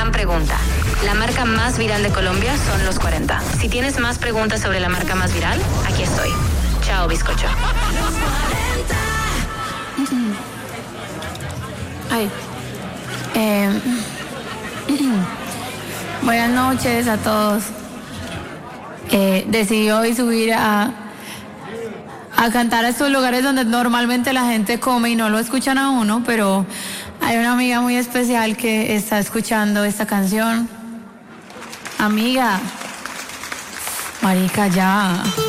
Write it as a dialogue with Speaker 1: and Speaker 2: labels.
Speaker 1: gran pregunta. La marca más viral de Colombia son los 40. Si tienes más preguntas sobre la marca más viral, aquí estoy. Chao, bizcocho.
Speaker 2: Ay. Buenas noches a todos. Decidí hoy subir a cantar a estos lugares donde normalmente la gente come y no lo escuchan a uno, pero hay una amiga muy especial que está escuchando esta canción. Amiga, marica, ya.